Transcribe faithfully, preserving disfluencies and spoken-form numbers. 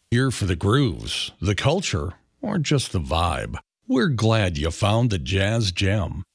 Here for the grooves, the culture, or just the vibe. We're glad you found the Jazz Gem.